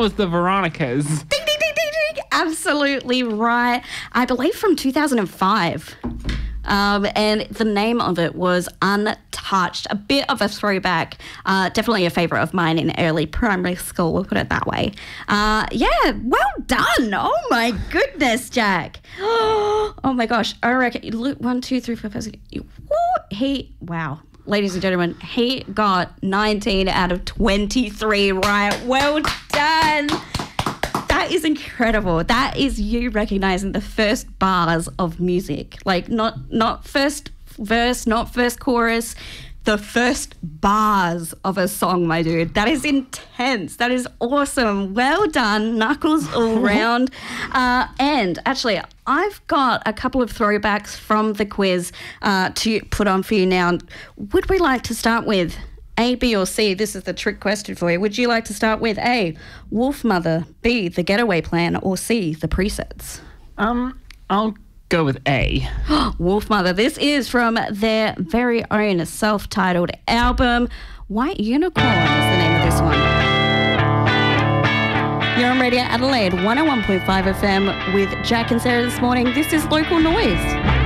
was the Veronicas. Ding, ding, ding, ding, ding. Absolutely right. I believe from 2005. And the name of it was Untouched. A bit of a throwback. Definitely a favourite of mine in early primary school, we'll put it that way. Yeah, well done. Oh, my goodness, Jack. Oh, my gosh. I reckon, look, 1, 2, 3, 4, 5, 6. Wow. Ladies and gentlemen, he got 19 out of 23 right. Well done. That is incredible. That is you recognizing the first bars of music. Like not first verse, not first chorus, the first bars of a song, my dude. That is intense. That is awesome. Well done. Knuckles all round. And actually, I've got a couple of throwbacks from the quiz to put on for you now. Would we like to start with A, B, or C? This is the trick question for you. Would you like to start with A, Wolf Mother, B, The Getaway Plan, or C, The Presets? I'll go with A. Wolf Mother. This is from their very own self-titled album. White Unicorn is the name of this one. You're on Radio Adelaide 101.5 FM with Jack and Sarah this morning. This is Local Noise.